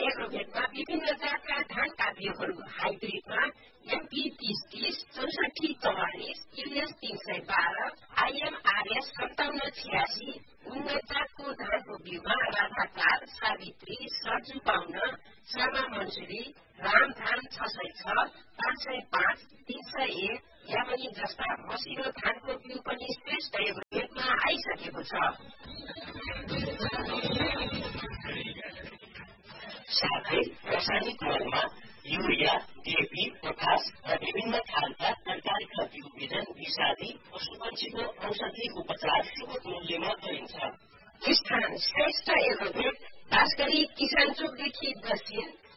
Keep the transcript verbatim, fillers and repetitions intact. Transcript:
एग्रोभेटमा विभिन्न जातका धानका बिउहरू हाइब्रिडमा एमपी तीस तीस, चौसठी चौवालिस, यूएस तीन सय बाह्र, आइएमआरएस सन्ताउन्न छियासी, उन्नत जातको धानको बिउमा राधाचार, सावित्री, सर्जु बाहुन, शर्मा मन्सुरी, रामधान छ सय छ, पाँच सय पाँच, तीन सय एक, यामनी जस्ता मसिनो धानको बिउ पनि श्रेष्ठ एग्रोभेटमा आइसकेको छ। साथै रासायनिक मलमा युरिया, डिएपी, पोटास र विभिन्न खालका तरकारीका बिउ बिजन, विषादी, पशुपक्षीको औषधि उपचार सुगत मूल्यमा गरिन्छ। स्थान श्रेष्ठ एग्रोभेट, खास गरी किसान चोकदेखि दक्षिण